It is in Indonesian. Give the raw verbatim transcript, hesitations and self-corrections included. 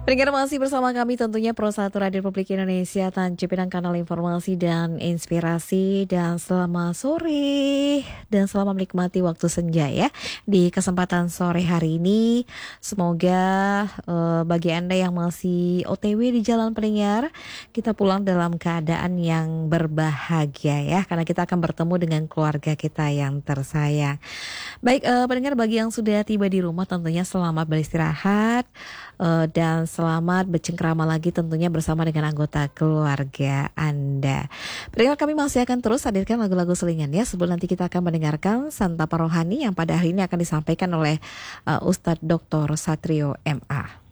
Pendengar masih bersama kami tentunya Pro satu Radio Republik Indonesia, Tanjung Pinang, kanal informasi dan inspirasi. Dan selamat sore dan selamat menikmati waktu senja ya. Di kesempatan sore hari ini, semoga eh, bagi Anda yang masih O T W di jalan pendengar, kita pulang dalam keadaan yang berbahagia ya, karena kita akan bertemu dengan keluarga kita yang tersayang. Baik, eh, pendengar, bagi yang sudah tiba di rumah tentunya selamat beristirahat eh, dan selamat bercengkrama lagi tentunya bersama dengan anggota keluarga Anda. Pendengar, kami masih akan terus hadirkan lagu-lagu selingan ya, sebelum nanti kita akan mendengarkan Santapa Rohani yang pada hari ini akan disampaikan oleh uh, Ustadz doktor Satrio M A.